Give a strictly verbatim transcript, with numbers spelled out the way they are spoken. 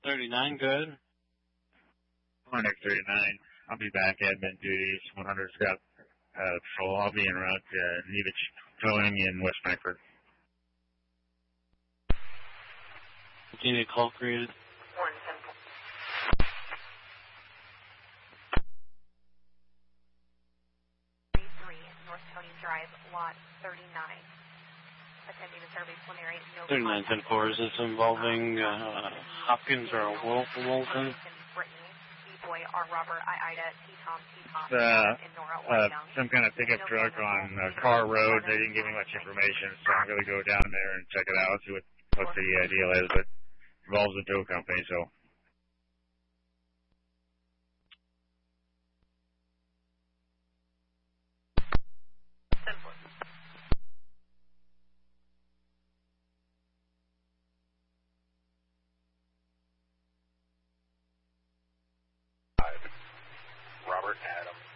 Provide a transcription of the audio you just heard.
thirty-nine, good. Hornet thirty-nine, I'll be back admin duties, one hundred Scout uh, Patrol. I'll be en route to uh, Nevich Towing in West Frankfort. Continue to call created. one ten four. thirty-three, North Tony Drive, lot thirty-nine. Attending the survey preliminary. No thirty-nine ten four, is this involving uh, Hopkins or Wil Wilton? Brittany, E-Boy, R. Robert, I. Ida, T-Tom, T-Tom, Uh, and Nora uh, Whitedown. some kind of pickup truck on uh, Car Road. They didn't give me much information, so I'm going to go down there and check it out, see what, what the uh, deal is, but it involves a tow company, so. Robert Adam.